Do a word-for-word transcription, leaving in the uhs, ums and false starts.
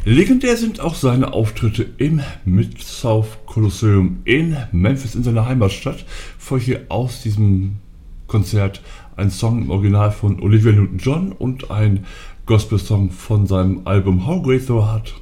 Legendär sind auch seine Auftritte im Mid-South Kolosseum in Memphis in seiner Heimatstadt. Folge aus diesem Konzert ein Song im Original von Olivia Newton-John und ein Gospel-Song von seinem Album How Great Thou Art.